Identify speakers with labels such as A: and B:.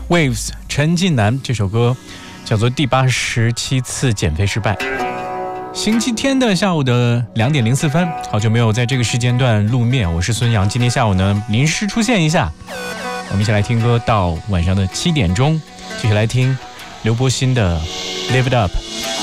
A: Waves 陈近南这首歌叫做第87次减肥失败。星期天的下午的2点04分，好久没有在这个时间段露面，我是孙杨。今天下午呢临时出现一下，我们一起来听歌到晚上的7点钟，继续来听刘柏辛的 Live It Up。